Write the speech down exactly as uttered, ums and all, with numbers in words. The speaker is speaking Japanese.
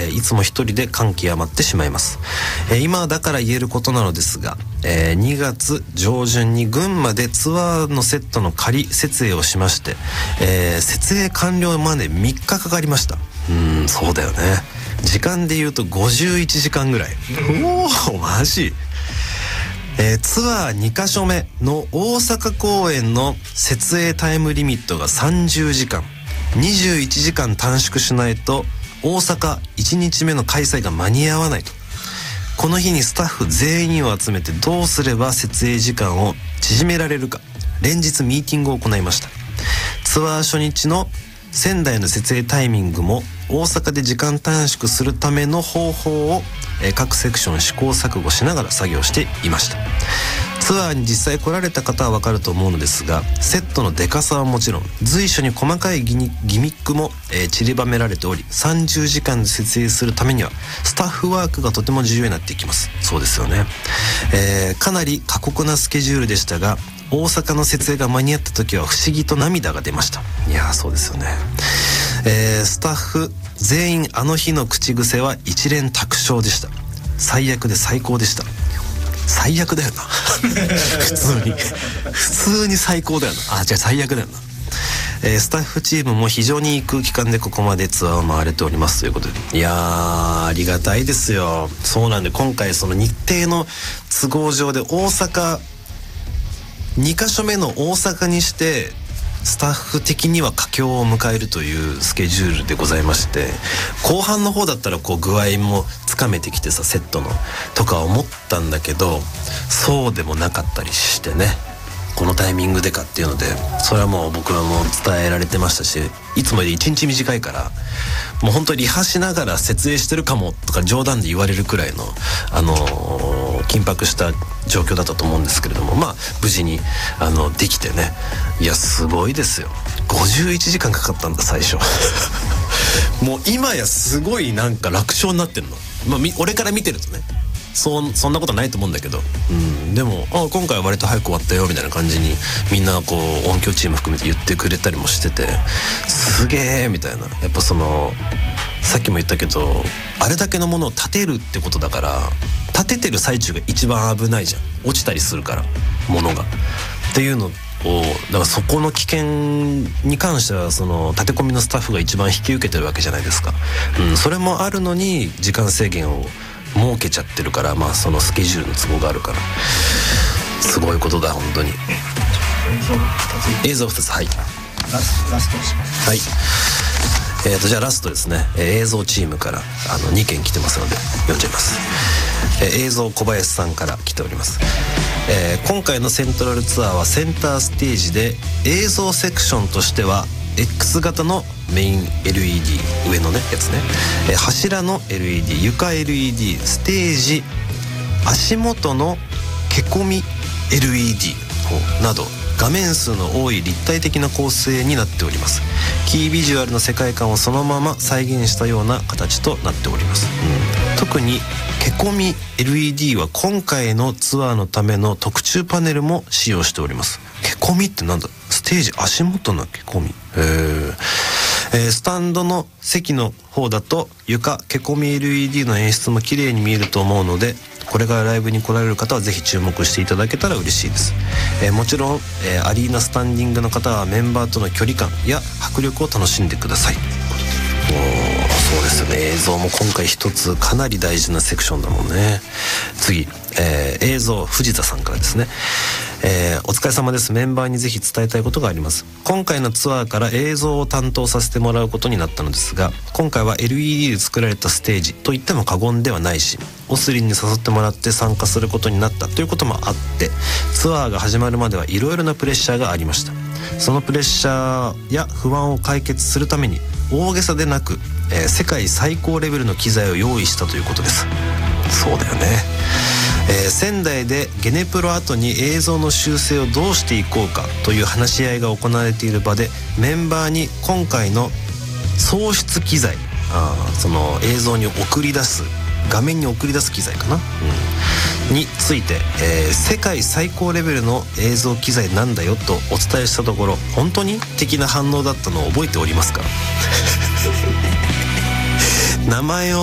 えー、いつも一人で感極まってしまいます。えー、今だから言えることなのですが、えー、にがつ上旬に群馬でツアーのセットの仮設営をしまして、えー、設営完了までみっかかかりました。うーん、そうだよね。時間で言うとごじゅういちじかんぐらい。おー、マジ。えー、ツアーにかしょめの大阪公演の設営タイムリミットがさんじゅうじかん、にじゅういちじかん短縮しないと大阪いちにちめの開催が間に合わないと。この日にスタッフ全員を集めてどうすれば設営時間を縮められるか連日ミーティングを行いました。ツアー初日の仙台の設営タイミングも大阪で時間短縮するための方法を各セクション試行錯誤しながら作業していました。ツアーに実際来られた方は分かると思うのですが、セットのデカさはもちろん随所に細かいギミックも、えー、散りばめられており、さんじゅうじかんで設営するためにはスタッフワークがとても重要になっていきます。そうですよね。えー、かなり過酷なスケジュールでしたが、大阪の設営が間に合った時は不思議と涙が出ました。いやー、そうですよね。えー、スタッフ全員あの日の口癖は一連卓勝でした。最悪で最高でした。最悪だよな普通に普通に最高だよな。あ、じゃあ最悪だよな。えー、スタッフチームも非常にいい空気感でここまでツアーを回れておりますということで、いやー、ありがたいですよ。そうなんで、今回その日程の都合上で大阪にかしょめの大阪にしてスタッフ的には佳境を迎えるというスケジュールでございまして、後半の方だったらこう具合もつかめてきてさ、セットのとか思ったんだけど、そうでもなかったりしてね、このタイミングでかっていうので、それはもう僕はもう伝えられてましたし、いつもよりいちにち短いからもう本当にリハしながら設営してるかもとか冗談で言われるくらいのあのー、緊迫した状況だったと思うんですけれども、まあ無事にあのできてね。いや、すごいですよ。ごじゅういちじかんかかったんだ最初もう今やすごいなんか楽勝になってんの、まあ、俺から見てるとね、そ, そんなことないと思うんだけど、うん、でもあ今回は割と早く終わったよみたいな感じにみんなこう音響チーム含めて言ってくれたりもしてて、すげーみたいな。やっぱそのさっきも言ったけど、あれだけのものを立てるってことだから、立ててる最中が一番危ないじゃん、落ちたりするからものがっていうのを、だからそこの危険に関してはその立て込みのスタッフが一番引き受けてるわけじゃないですか、うん、それもあるのに時間制限を設けちゃってるから、まあそのスケジュールの都合があるからすごいことだ本当に。映像ふたつ、はい、 ラスト、ラストにします。 はい、えーとじゃあラストですね、えー、映像チームからあのにけん来てますので読んじゃいます。えー、映像小林さんから来ております。えー、今回のセントラルツアーはセンターステージで映像セクションとしては X 型のメイン エルイーディー 上のねやつね、えー、柱の エルイーディー、 床 エルイーディー、 ステージ足元のけこみ エルイーディー など画面数の多い立体的な構成になっております。キービジュアルの世界観をそのまま再現したような形となっております、うん、特にけこみ エルイーディー は今回のツアーのための特注パネルも使用しております。けこみってなんだ、ステージ足元のけこみ、へー、えー、スタンドの席の方だと床けこみ エルイーディー の演出も綺麗に見えると思うので、これからライブに来られる方はぜひ注目していただけたら嬉しいです、えー、もちろん、えー、アリーナスタンディングの方はメンバーとの距離感や迫力を楽しんでください。おー、そうですよね。映像も今回一つかなり大事なセクションだもんね。次、えー、映像藤田さんからですね、えー、お疲れ様です。メンバーにぜひ伝えたいことがあります。今回のツアーから映像を担当させてもらうことになったのですが、今回は エルイーディー で作られたステージといっても過言ではないし、オスリンに誘ってもらって参加することになったということもあって、ツアーが始まるまではいろいろなプレッシャーがありました。そのプレッシャーや不安を解決するために大げさでなく、えー、世界最高レベルの機材を用意したということです。そうだよね、えー、仙台でゲネプロ後に映像の修正をどうしていこうかという話し合いが行われている場で、メンバーに今回の送出機材、あその映像に送り出す画面に送り出す機材かな、うん、について、えー、世界最高レベルの映像機材なんだよとお伝えしたところ、本当に的な反応だったのを覚えておりますか名前を